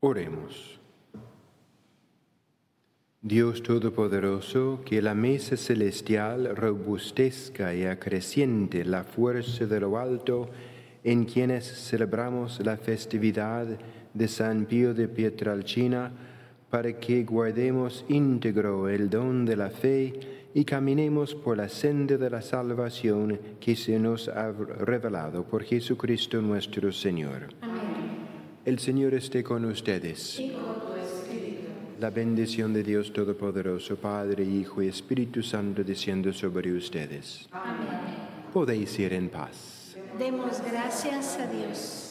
Oremos. Dios Todopoderoso, que la mesa celestial robustezca y acreciente la fuerza de lo alto en quienes celebramos la festividad de San Pío de Pietrelcina, para que guardemos íntegro el don de la fe y caminemos por la senda de la salvación que se nos ha revelado por Jesucristo nuestro Señor. Amén. El Señor esté con ustedes. Y con tu espíritu. La bendición de Dios Todopoderoso, Padre, Hijo y Espíritu Santo, descienda sobre ustedes. Amén. Podéis ir en paz. Demos gracias a Dios.